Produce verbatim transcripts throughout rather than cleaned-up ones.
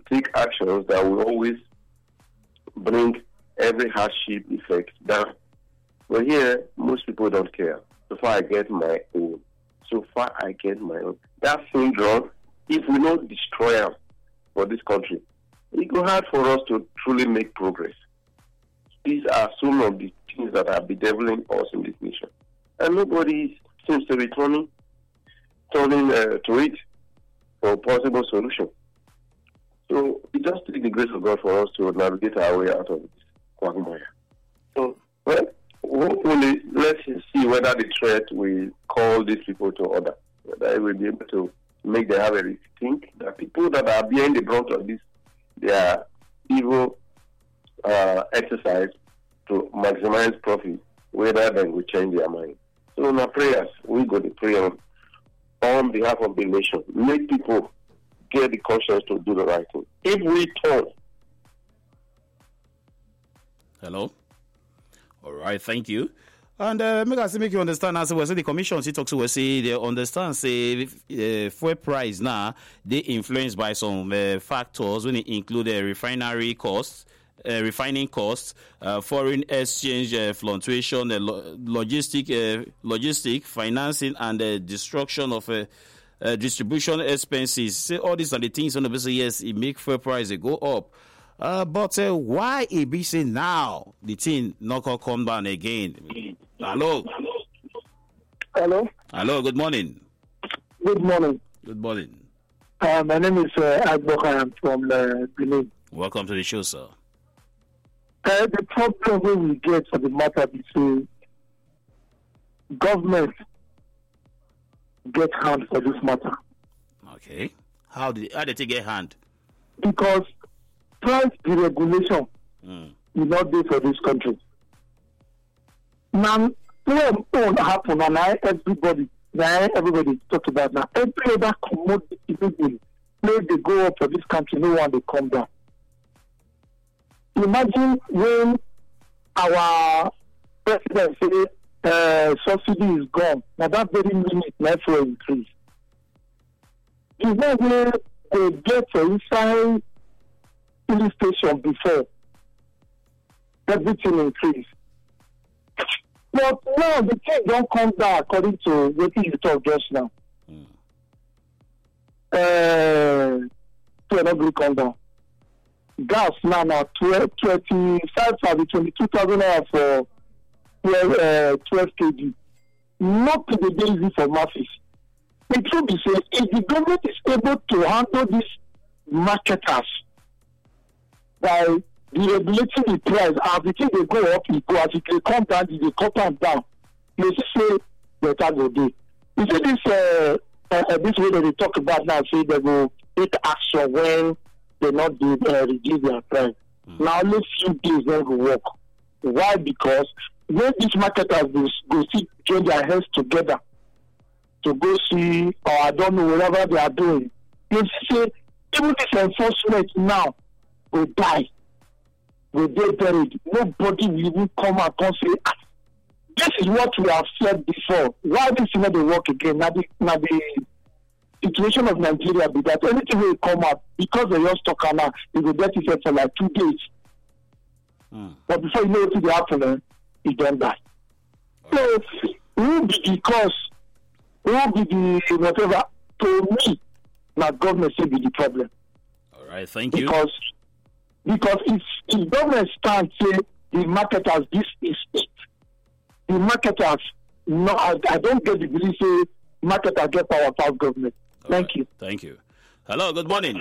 take actions that will always bring every hardship effect down. But here, most people don't care. So far I get my own. So far I get my own. That syndrome, if we don't destroy them for this country, it will hard for us to truly make progress. These are some of the things that are bedeviling us in this nation. And nobody seems to be turning, turning uh, to it for a possible solution. So it just takes the grace of God for us to navigate our way out of this quagmire. So, well, hopefully, let's see whether the threat will call these people to order, whether it will be able to make them have a rethink that people that are behind the brunt of this, their evil uh, exercise to maximize profit, whether they will change their mind. So in our prayers, we go to pray on, on behalf of the nation. Make people get the conscience to do the right thing. If we turn. Hello? All right, thank you. And uh, make us make you understand as well. So the commission she talks to us say they understand say uh, fuel price now they influenced by some uh, factors when it include uh, refinery costs, uh, refining costs, uh, foreign exchange uh, fluctuation, uh, lo- logistic, uh, logistic financing, and uh, destruction of uh, uh, distribution expenses. Say all these are the things on the basis yes it make fuel price they go up. Uh, but uh, why it be say now the thing not gonna come down again? Hello. Hello. Hello. Good morning. Good morning. Good morning. Uh, my name is uh, Agbok. I am from uh, Benin. Welcome to the show, sir. Uh, the problem we get for the matter is uh, government get hand for this matter. Okay. How did how did they get hand? Because price deregulation mm. will not be for this country. Now, when it happen, and I, everybody, now everybody talk about now, every other commodity people, when they go up for this country, no one they come down. Imagine when our president say uh, subsidy is gone, now that very minute, net will increase. The way they get for inside police station before, everything increase. But now the thing don't come down according to what you talk just now. Mm. Uh, to not come down. Gas now now twenty-five thousand, twenty-two thousand naira for twelve, uh, twelve kilograms. Not to the easy for masses. The truth is, if the government is able to handle these marketers by deregulating the price, as the thing they go up, it go, as it they come down, it they cut them down. You see, say better go day. You see this uh, uh, this way that they talk about now, say they will take action when they not do, uh, reduce their price. Mm. Now only few days they will work. Why? Because when these marketers go, go see join their heads together to go see, or I don't know, whatever they are doing, you see, say even this enforcement now will die. Will they buried? Nobody will even come out and say, ah, this is what we have said before. Why this is not the work again? Now the, now the situation of Nigeria be that anything will come out because they just talk now, they will get it for like two days. Mm. But before you know what will happen, eh, it don't die. So who will be the cause? Who will be the whatever? To me, my government say be the problem. All right, thank you. Because Because if, if government stands say the marketers, this is it. The marketers, no, I, I don't get the belief say marketers get power past government. All Thank right. you. Thank you. Hello, good morning.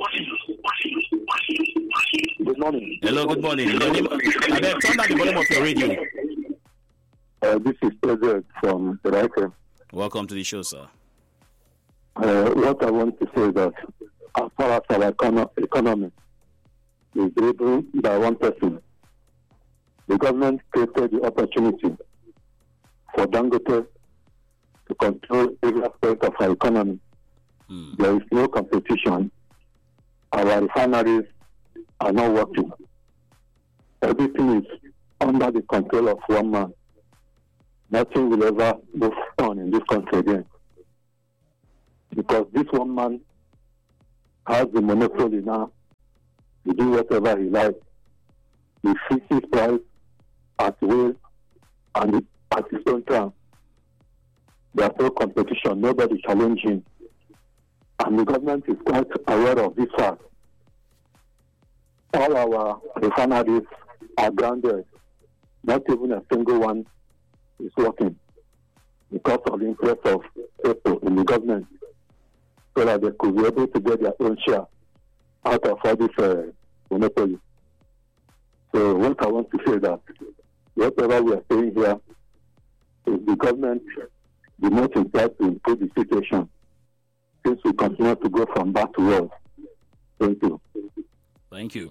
Good morning. Hello, good morning. Your name, and then turn down the volume of your radio. Uh, this is President from Raife. Welcome to the show, sir. Uh, what I want to say is that as far as our econo- economy is driven by one person, the government created the opportunity for Dangote to control every aspect of our economy. Mm. There is no competition. Our refineries are not working. Everything is under the control of one man. Nothing will ever move on in this country again. Because this one man has the monopoly now he do whatever he likes. He fixes price at will and at his own time. There's no competition, nobody challenging. And the government is quite aware of this fact. All our refineries are grounded. Not even a single one is working because of the interest of people in the government, so that they could be able to get their own share out of all this uh, monopoly. So what I want to say is that whatever we are saying here is the government the most important to improve the situation since we continue to go from bad to worse. Thank you. Thank you.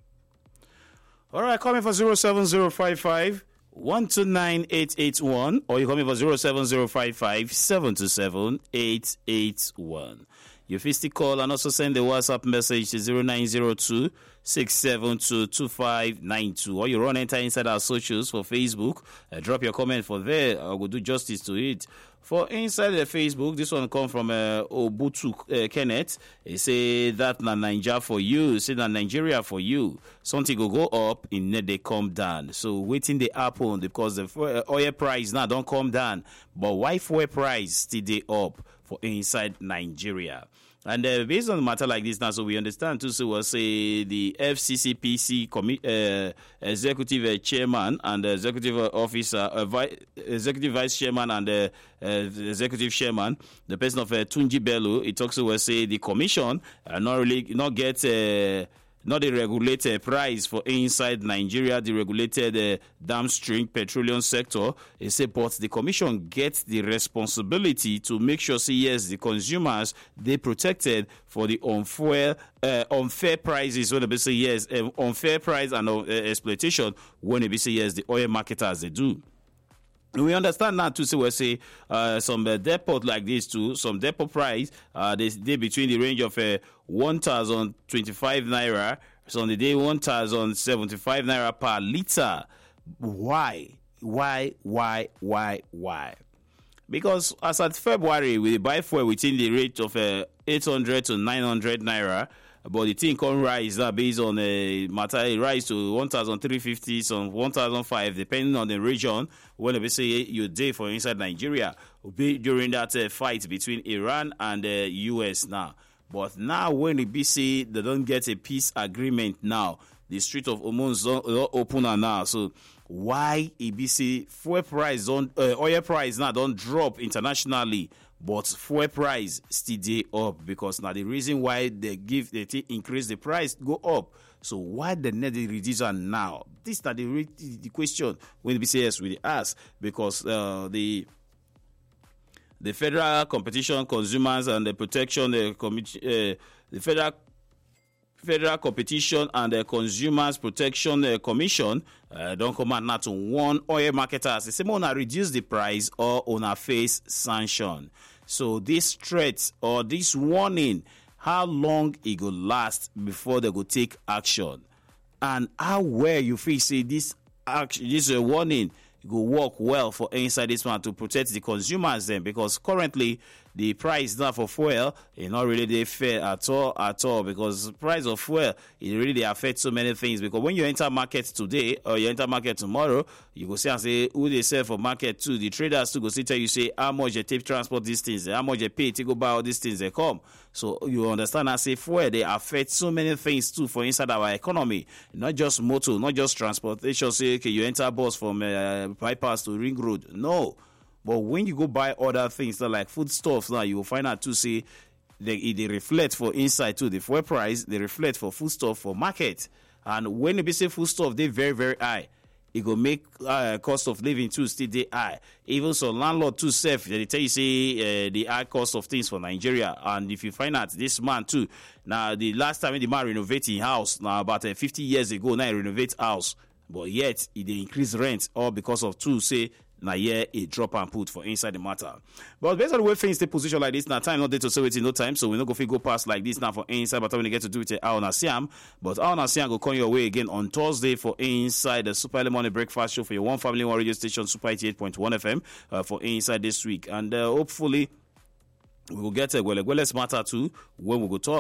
All right, call me for zero seven zero five five one two nine eight eight one, or you call me for zero seven zero five five seven two seven eight eight one. You can still call and also send the WhatsApp message to zero nine zero two six seven two two five nine two, or you run enter inside our socials for Facebook. Uh, drop your comment for there. I will do justice to it. For inside the Facebook, this one come from uh, Obutu uh, Kenneth. He say that na Nigeria for you. He say na Nigeria for you. Something will go up, in net they come down. So waiting the happen because the uh, oil price now don't come down, but why fuel price still they up for inside Nigeria? And uh, based on a matter like this now, so we understand too, so we'll say the F C C P C commi- uh, executive uh, chairman and uh, executive officer, uh, vi- executive vice chairman and uh, uh, executive chairman, the person of uh, Tunji Bello, it also will say the commission uh, not really not get uh, not the regulated price for inside Nigeria, the regulated uh, downstream petroleum sector. They say, but the commission gets the responsibility to make sure, say, yes, the consumers, they protected for the unfair, uh, unfair prices when they say, yes, uh, unfair price and uh, exploitation when they say, yes, the oil marketers, they do. We understand now to say we say uh, some uh, depot like this too. Some depot price uh, they they between the range of uh, one thousand twenty five naira. So on the day one thousand seventy five naira per liter. Why? Why? Why? Why? Why? Because as at February we buy fuel within the rate of uh, eight hundred to nine hundred naira. But the thing can rise now based on a matter, it rise to one thousand three hundred fifty, some one thousand five, depending on the region. When we say you day for inside Nigeria, will be during that uh, fight between Iran and the uh, U S now. But now when the B C they don't get a peace agreement now, the Strait of Hormuz don't open now. So why E B C fuel price don't uh, oil price now don't drop internationally? But fuel price still dey up because now the reason why they give they t- increase the price go up. So why the net reduce now? This is the re- the question when we say yes we ask because uh, the the Federal Competition Consumers and the Protection the committee uh, the Federal Federal Competition and the Consumers Protection uh, Commission uh, don't come out now to warn oil marketers. They say wanna reduce the price or wanna face sanction. So this threat or this warning, how long it will last before they go take action, and how well you feel say this action, this uh, warning go work well for inside this one to protect the consumers then, because currently the price now for fuel is not really they fair at all at all because the price of fuel it really affects so many things. Because when you enter market today or you enter market tomorrow, you go see and say who they sell for market too. The traders too go see tell you say how much they take transport these things, how much they pay to go buy all these things they come. So you understand I say fuel they affect so many things too for inside our economy, not just motor, not just transportation. Say okay you enter bus from uh, bypass to ring road, no. But when you go buy other things like foodstuffs now, you will find out to say they, they reflect for inside too. The fuel price, they reflect for foodstuff for market. And when you say foodstuff, they very, very high. It will make uh, cost of living too still they high. Even so landlord too safe, they tell you say uh, the high cost of things for Nigeria. And if you find out this man too, now the last time the man renovating house, now about uh, fifty years ago, now he renovate house. But yet, it they increase rent all because of two say, now yeah, a drop and put for inside the matter. But based on the way things stay position like this, now time not there to say it in no time, so we not go go past like this now for inside. But when we get to do it, Aona Siam. But Aona Siam go come your way again on Thursday for inside the Super Early Morning Breakfast Show for your one family one radio station, Super eighty-eight point one F M uh, for inside this week, and uh, hopefully we will get a well, well, matter too when we go talk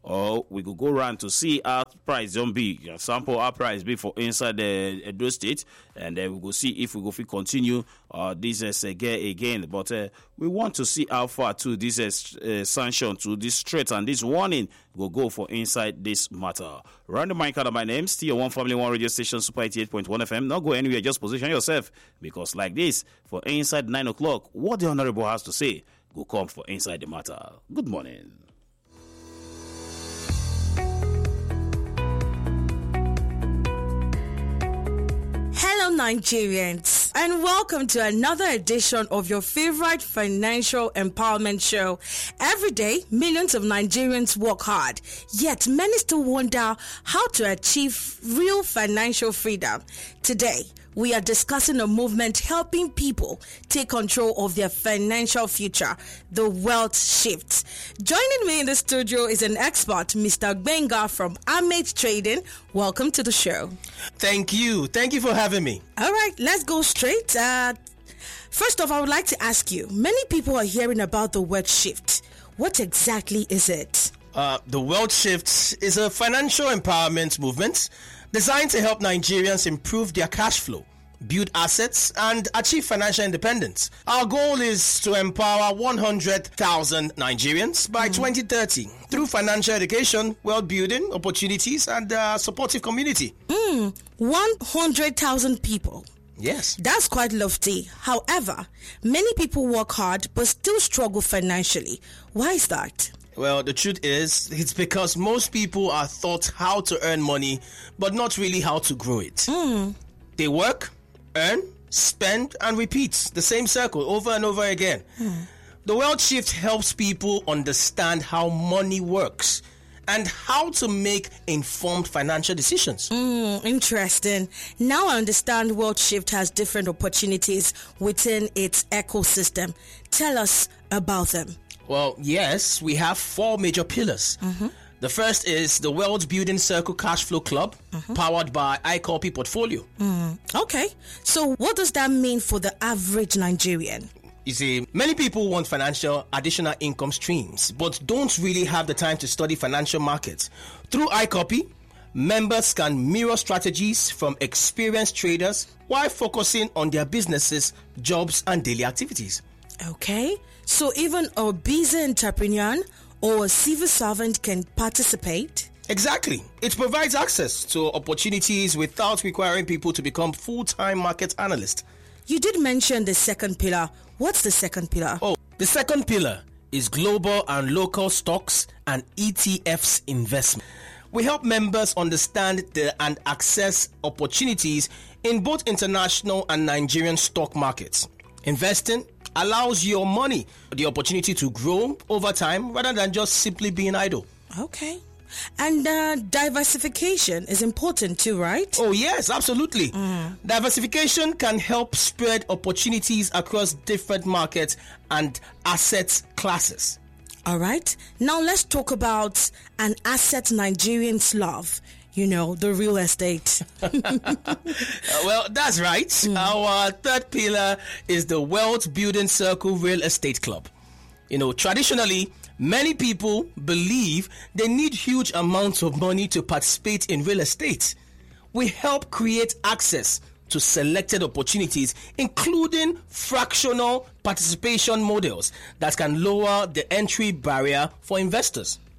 or we could go around to see how price don't be, sample our price be for inside the Edo State, and then we will see if we go fit continue uh, this uh, again again. But uh, we want to see how far to this uh, uh, sanction, to this threat and this warning will go for inside this matter. Round the mic out of my name, still one family, one radio station, Super eighty-eight point one F M. Not go anywhere, just position yourself, because like this, for inside nine o'clock, what the Honorable has to say will come for inside the matter. Good morning. Hello, Nigerians, and welcome to another edition of your favorite financial empowerment show. Every day, millions of Nigerians work hard, yet many still wonder how to achieve real financial freedom. Today, we are discussing a movement helping people take control of their financial future, the wealth shift. Joining me in the studio is an expert, Mister Gbenga from Amate Trading. Welcome to the show. Thank you. Thank you for having me. All right, let's go straight. Uh, first off, I would like to ask you, many people are hearing about the wealth shift. What exactly is it? Uh, the wealth shift is a financial empowerment movement designed to help Nigerians improve their cash flow, build assets, and achieve financial independence. Our goal is to empower one hundred thousand Nigerians by mm. twenty thirty through financial education, wealth building, opportunities, and a supportive community. Mm, one hundred thousand people. Yes. That's quite lofty. However, many people work hard but still struggle financially. Why is that? Well, the truth is, it's because most people are taught how to earn money, but not really how to grow it. Mm. They work, earn, spend, and repeat the same circle over and over again. Mm. The wealth shift helps people understand how money works and how to make informed financial decisions. Mm, interesting. Now I understand wealth shift has different opportunities within its ecosystem. Tell us about them. Well, yes, we have four major pillars. Mm-hmm. The first is the Wealth Building Circle Cash Flow Club, mm-hmm. powered by iCopy Portfolio. Mm. Okay, so what does that mean for the average Nigerian? You see, many people want financial additional income streams, but don't really have the time to study financial markets. Through iCopy, members can mirror strategies from experienced traders while focusing on their businesses, jobs, and daily activities. Okay, so even a busy entrepreneur or a civil servant can participate? Exactly. It provides access to opportunities without requiring people to become full-time market analysts. You did mention the second pillar. What's the second pillar? Oh, the second pillar is global and local stocks and E T Fs investment. We help members understand the, and access opportunities in both international and Nigerian stock markets. Investing allows your money the opportunity to grow over time rather than just simply being idle. Okay. And uh, diversification is important too, right? Oh, yes, absolutely. Mm. Diversification can help spread opportunities across different markets and asset classes. All right. Now let's talk about an asset Nigerians love. You know, the real estate. uh, well, that's right. Mm. Our third pillar is the Wealth Building Circle Real Estate Club. You know, traditionally, many people believe they need huge amounts of money to participate in real estate. We help create access to selected opportunities, including fractional participation models that can lower the entry barrier for investors.